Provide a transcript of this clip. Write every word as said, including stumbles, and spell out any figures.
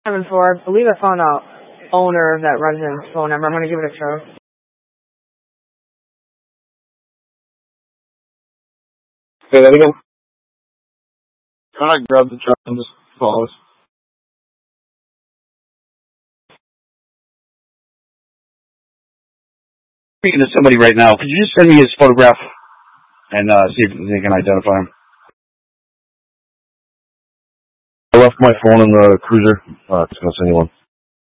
seven four. I believe I found out owner of that resident's phone number. I'm going to give it a try. Say that again. Try to grab the truck and just follow us. Speaking to somebody right now. Could you just send me his photograph and uh, see if they can identify him? I left my phone in the cruiser. Uh, just gonna send you one.